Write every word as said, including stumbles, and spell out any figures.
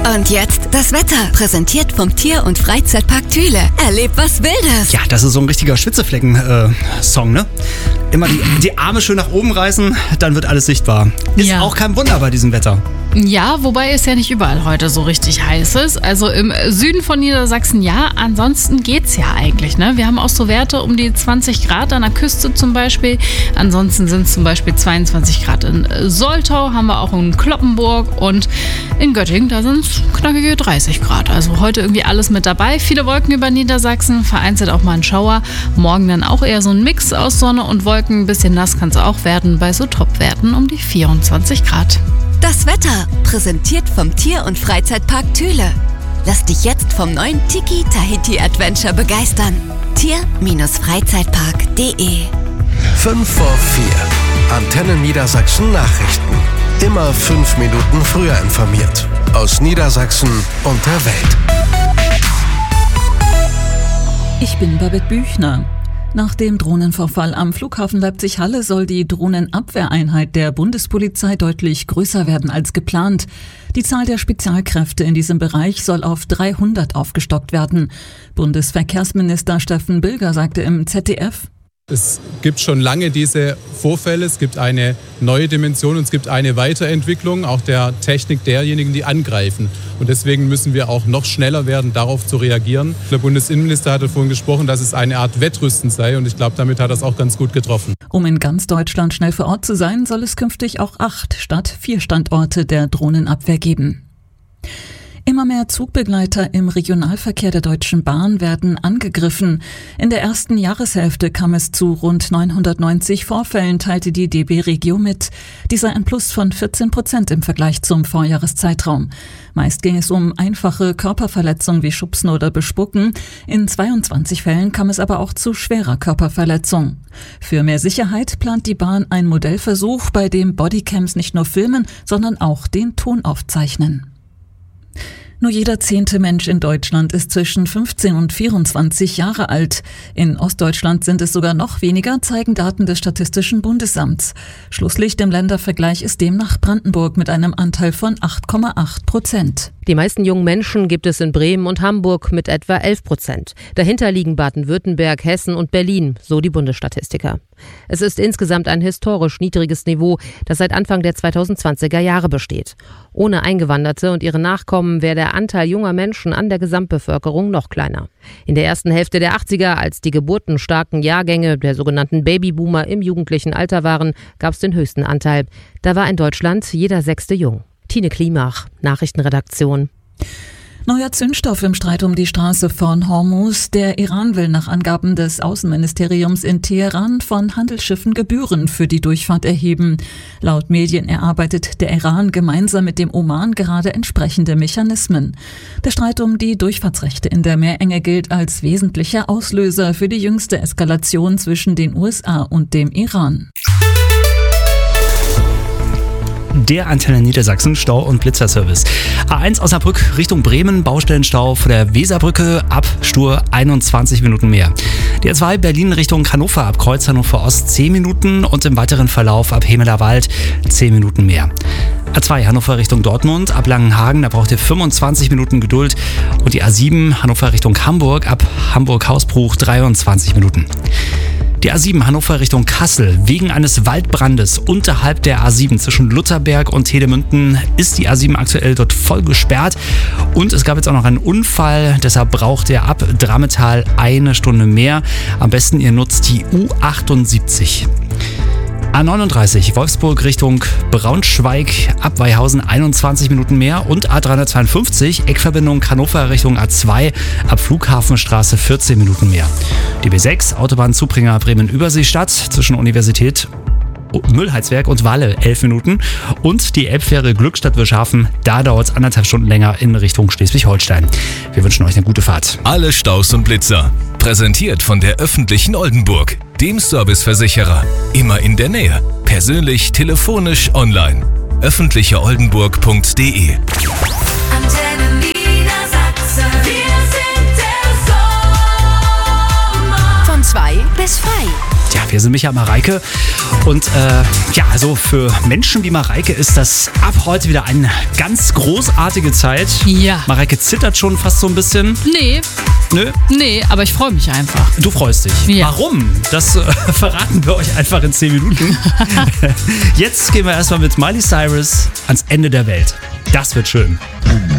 Und jetzt das Wetter, präsentiert vom Tier- und Freizeitpark Thüle. Erleb was Wildes. Ja, das ist so ein richtiger Schwitzeflecken-Song, ne? Immer die, die Arme schön nach oben reißen, dann wird alles sichtbar. Ist Ja. auch kein Wunder bei diesem Wetter. Ja, wobei es ja nicht überall heute so richtig heiß ist. Also im Süden von Niedersachsen ja, ansonsten geht's ja eigentlich. Ne? Wir haben auch so Werte um die zwanzig Grad an der Küste zum Beispiel. Ansonsten sind es zum Beispiel zweiundzwanzig Grad in Soltau, haben wir auch in Cloppenburg und in Göttingen, da sind es knackige dreißig Grad. Also heute irgendwie alles mit dabei. Viele Wolken über Niedersachsen, vereinzelt auch mal ein Schauer. Morgen dann auch eher so ein Mix aus Sonne und Wolken. Ein bisschen nass kann es auch werden bei so Topwerten um die vierundzwanzig Grad. Das Wetter, präsentiert vom Tier- und Freizeitpark Thüle. Lass dich jetzt vom neuen Tiki Tahiti Adventure begeistern. Tier-Freizeitpark punkt de fünf vor vier. Antenne Niedersachsen Nachrichten. Immer fünf Minuten früher informiert. Aus Niedersachsen und der Welt. Ich bin Babette Büchner. Nach dem Drohnenvorfall am Flughafen Leipzig-Halle soll die Drohnenabwehreinheit der Bundespolizei deutlich größer werden als geplant. Die Zahl der Spezialkräfte in diesem Bereich soll auf dreihundert aufgestockt werden. Bundesverkehrsminister Steffen Bilger sagte im Z D F: Es gibt schon lange diese Vorfälle, es gibt eine neue Dimension und es gibt eine Weiterentwicklung auch der Technik derjenigen, die angreifen. Und deswegen müssen wir auch noch schneller werden, darauf zu reagieren. Der Bundesinnenminister hatte vorhin gesprochen, dass es eine Art Wettrüsten sei und ich glaube, damit hat er es auch ganz gut getroffen. Um in ganz Deutschland schnell vor Ort zu sein, soll es künftig auch acht statt vier Standorte der Drohnenabwehr geben. Immer mehr Zugbegleiter im Regionalverkehr der Deutschen Bahn werden angegriffen. In der ersten Jahreshälfte kam es zu rund neunhundertneunzig Vorfällen, teilte die D B Regio mit. Dies sei ein Plus von vierzehn Prozent im Vergleich zum Vorjahreszeitraum. Meist ging es um einfache Körperverletzungen wie Schubsen oder Bespucken. In zweiundzwanzig Fällen kam es aber auch zu schwerer Körperverletzung. Für mehr Sicherheit plant die Bahn einen Modellversuch, bei dem Bodycams nicht nur filmen, sondern auch den Ton aufzeichnen. Nur jeder zehnte Mensch in Deutschland ist zwischen fünfzehn und vierundzwanzig Jahre alt. In Ostdeutschland sind es sogar noch weniger, zeigen Daten des Statistischen Bundesamts. Schlusslicht im Ländervergleich ist demnach Brandenburg mit einem Anteil von acht Komma acht Prozent. Die meisten jungen Menschen gibt es in Bremen und Hamburg mit etwa elf Prozent. Dahinter liegen Baden-Württemberg, Hessen und Berlin, so die Bundesstatistiker. Es ist insgesamt ein historisch niedriges Niveau, das seit Anfang der zweitausendzwanziger Jahre besteht. Ohne Eingewanderte und ihre Nachkommen wäre der Anteil junger Menschen an der Gesamtbevölkerung noch kleiner. In der ersten Hälfte der achtziger, als die geburtenstarken Jahrgänge der sogenannten Babyboomer im jugendlichen Alter waren, gab es den höchsten Anteil. Da war in Deutschland jeder Sechste jung. Tine Klimach, Nachrichtenredaktion. Neuer Zündstoff im Streit um die Straße von Hormuz. Der Iran will nach Angaben des Außenministeriums in Teheran von Handelsschiffen Gebühren für die Durchfahrt erheben. Laut Medien erarbeitet der Iran gemeinsam mit dem Oman gerade entsprechende Mechanismen. Der Streit um die Durchfahrtsrechte in der Meerenge gilt als wesentlicher Auslöser für die jüngste Eskalation zwischen den U S A und dem Iran. Der Antenne Niedersachsen Stau- und Blitzerservice. A eins Osnabrück Richtung Bremen, Baustellenstau vor der Weserbrücke ab Stur einundzwanzig Minuten mehr. Die A zwei Berlin Richtung Hannover ab Kreuz Hannover Ost zehn Minuten und im weiteren Verlauf ab Hemelerwald zehn Minuten mehr. A zwei Hannover Richtung Dortmund ab Langenhagen, da braucht ihr fünfundzwanzig Minuten Geduld und die A sieben Hannover Richtung Hamburg ab Hamburg-Hausbruch dreiundzwanzig Minuten. Die A sieben Hannover Richtung Kassel. Wegen eines Waldbrandes unterhalb der A sieben zwischen Lutherberg und Hedemünden ist die A sieben aktuell dort voll gesperrt. Und es gab jetzt auch noch einen Unfall, deshalb braucht ihr ab Drametal eine Stunde mehr. Am besten ihr nutzt die U achtundsiebzig. A neununddreißig Wolfsburg Richtung Braunschweig ab Weihausen einundzwanzig Minuten mehr und A dreihundertzweiundfünfzig Eckverbindung Hannover Richtung A zwei ab Flughafenstraße vierzehn Minuten mehr. Die B sechs Autobahnzubringer Bremen-Überseestadt zwischen Universität, Müllheizwerk und Walle elf Minuten und die Elbfähre Glückstadt-Wirschhafen, da dauert es anderthalb Stunden länger in Richtung Schleswig-Holstein. Wir wünschen euch eine gute Fahrt. Alle Staus und Blitzer. Präsentiert von der öffentlichen Oldenburg, dem Serviceversicherer. Immer in der Nähe. Persönlich, telefonisch, online. öffentliche oldenburg punkt de. Antenne Niedersachsen. Wir sind der Sommer. Von zwei bis frei. Ja, wir Wir sind Micha und Mareike. Und äh, ja, also für Menschen wie Mareike ist das ab heute wieder eine ganz großartige Zeit. Ja. Mareike zittert schon fast so ein bisschen. Nee. Nö? Nee, aber ich freue mich einfach. Du freust dich. Ja. Warum? Das äh, verraten wir euch einfach in zehn Minuten. Jetzt gehen wir erstmal mit Miley Cyrus ans Ende der Welt. Das wird schön.